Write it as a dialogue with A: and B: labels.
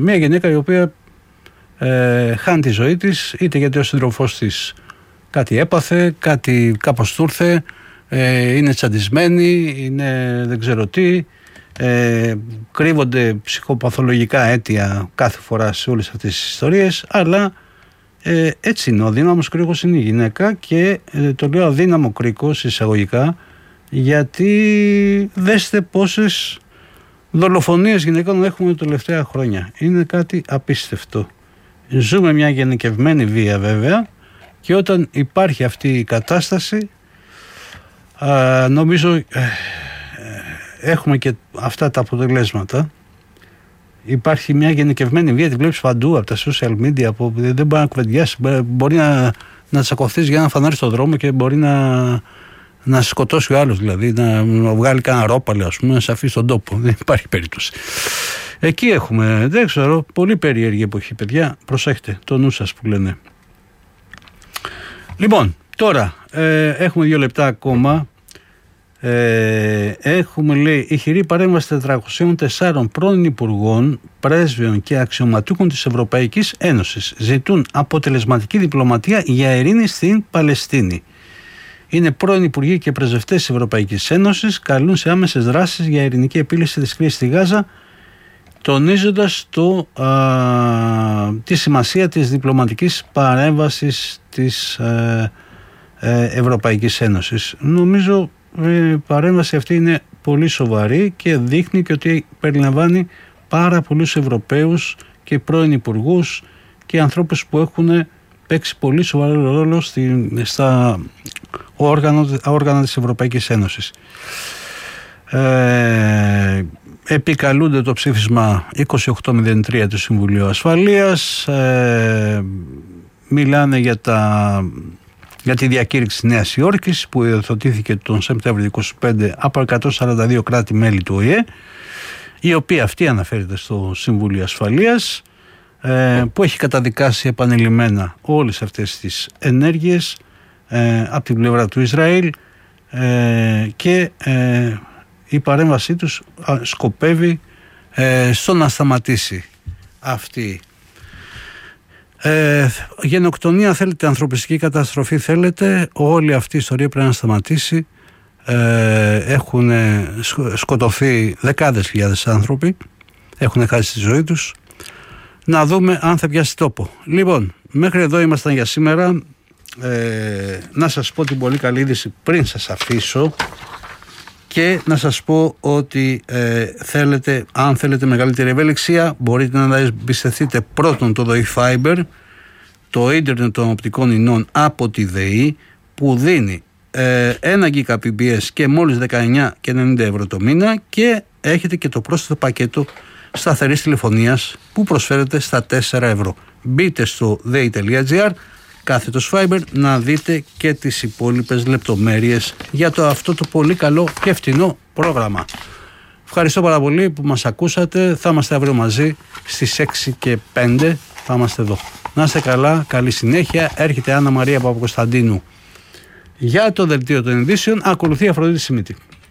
A: Μια γυναίκα η οποία χάνει τη ζωή της, είτε γιατί ο σύντροφός της κάτι έπαθε, κάπως του ήρθε, είναι τσαντισμένη, είναι δεν ξέρω τι, κρύβονται ψυχοπαθολογικά αίτια κάθε φορά σε όλες αυτές τις ιστορίες, αλλά έτσι είναι, ο δύναμος κρίκος είναι η γυναίκα, και το λέω αδύναμο κρίκος εισαγωγικά, γιατί δέστε πόσες δολοφονίες γυναικών έχουμε τα τελευταία χρόνια. Είναι κάτι απίστευτο. Ζούμε μια γενικευμένη βία βέβαια, και όταν υπάρχει αυτή η κατάσταση, νομίζω έχουμε και αυτά τα αποτελέσματα. Υπάρχει μια γενικευμένη βία, τη βλέπεις παντού από τα social media, δεν μπορεί να κουβεντιάσει, μπορεί να τσακωθείς για ένα φανάρι στον δρόμο και μπορεί να σκοτώσει ο άλλος, δηλαδή να βγάλει κανένα ρόπαλο, ας πούμε, να σε αφήσει στον τόπο. Δεν υπάρχει περίπτωση. Εκεί έχουμε, δεν ξέρω, πολύ περίεργη εποχή, παιδιά. Προσέχτε το νου σας που λένε. Λοιπόν, τώρα έχουμε 2 λεπτά ακόμα. Έχουμε, λέει, ηχηρή παρέμβαση 404 πρώην υπουργών, πρέσβεων και αξιωματούχων της Ευρωπαϊκής Ένωσης. Ζητούν αποτελεσματική διπλωματία για ειρήνη στην Παλαιστίνη. Είναι πρώην υπουργοί και πρεσβευτές της Ευρωπαϊκής Ένωσης, καλούν σε άμεσες δράσεις για ειρηνική επίλυση της κρίσης στη Γάζα, τονίζοντας τη σημασία της διπλωματικής παρέμβασης της Ευρωπαϊκής Ένωσης. Νομίζω η παρέμβαση αυτή είναι πολύ σοβαρή και δείχνει και ότι περιλαμβάνει πάρα πολλούς Ευρωπαίους και πρώην υπουργούς και ανθρώπους που έχουν παίξει πολύ σοβαρό ρόλο στα όργανα της Ευρωπαϊκής Ένωσης. Επικαλούνται το ψήφισμα 2803 του Συμβουλίου Ασφαλείας, μιλάνε για τη διακήρυξη της Νέας Υόρκης που υιοθετήθηκε τον Σεπτέμβριο 25 από 142 κράτη-μέλη του ΟΗΕ, η οποία αυτή αναφέρεται στο Συμβούλιο Ασφαλείας, που έχει καταδικάσει επανειλημμένα όλες αυτές τις ενέργειες από την πλευρά του Ισραήλ, και η παρέμβασή τους σκοπεύει στο να σταματήσει αυτή. Γενοκτονία θέλετε, ανθρωπιστική καταστροφή θέλετε, όλη αυτή η ιστορία πρέπει να σταματήσει. Έχουν σκοτωθεί δεκάδες χιλιάδες άνθρωποι, έχουν χάσει τη ζωή τους. Να δούμε αν θα πιάσει τόπο. Λοιπόν, μέχρι εδώ ήμασταν για σήμερα. Να σας πω την πολύ καλή είδηση πριν σας αφήσω, και να σας πω ότι αν θέλετε μεγαλύτερη ευελιξία, μπορείτε να εμπιστευτείτε πρώτον το ΔΟΗ Fiber, το ίντερνετ των οπτικών ινών από τη ΔΕΗ, που δίνει 1 Gbps και μόλις 19,90 ευρώ το μήνα, και έχετε και το πρόσθετο πακέτο σταθερής τηλεφωνίας που προσφέρεται στα 4 ευρώ. Μπείτε στο dei.gr /fiber να δείτε και τις υπόλοιπες λεπτομέρειες για αυτό το πολύ καλό και φτηνό πρόγραμμα. Ευχαριστώ πάρα πολύ που μας ακούσατε. Θα είμαστε αύριο μαζί στις 6 και 5. Θα είμαστε εδώ. Να είστε καλά, καλή συνέχεια. Έρχεται Άννα Μαρία Παπακοσταντίνου για το δελτίο των ειδήσεων. Ακολουθεί Αφροδίτη Σιμίτη.